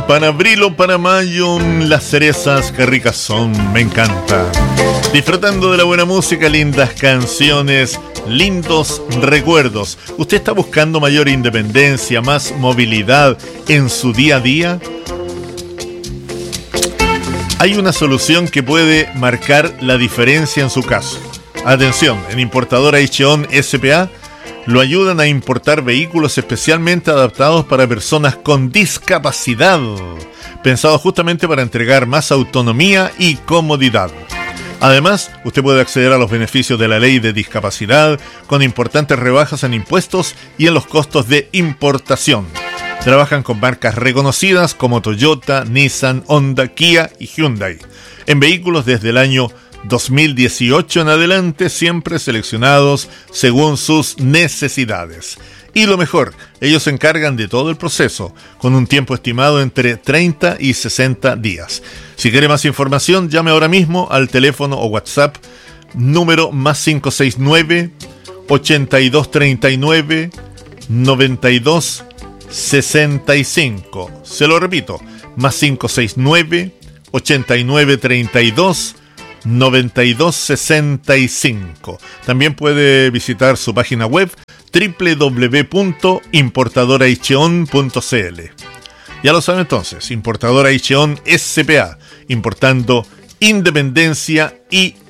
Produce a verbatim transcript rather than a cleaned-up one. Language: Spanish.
Para abril o para mayo, las cerezas qué ricas son, me encanta. Disfrutando de la buena música, lindas canciones, lindos recuerdos. ¿Usted está buscando mayor independencia, más movilidad en su día a día? Hay una solución que puede marcar la diferencia en su caso. Atención, en Importadora Icheon S P A lo ayudan a importar vehículos especialmente adaptados para personas con discapacidad, pensados justamente para entregar más autonomía y comodidad. Además, usted puede acceder a los beneficios de la ley de discapacidad con importantes rebajas en impuestos y en los costos de importación. Trabajan con marcas reconocidas como Toyota, Nissan, Honda, Kia y Hyundai. En vehículos desde el año dos mil dieciocho en adelante, siempre seleccionados según sus necesidades. Y lo mejor, ellos se encargan de todo el proceso, con un tiempo estimado entre treinta y sesenta días. Si quiere más información, llame ahora mismo al teléfono o WhatsApp número más cinco seis nueve, ochenta y dos treinta y nueve, noventa y dos sesenta y cinco. Se lo repito, más cinco seis nueve, ochenta y nueve treinta y dos, noventa y dos sesenta y cinco. También puede visitar su página web doble u doble u doble u punto importadora icheon punto c l. Ya lo saben entonces, Importadora Icheon S P A, importando independencia y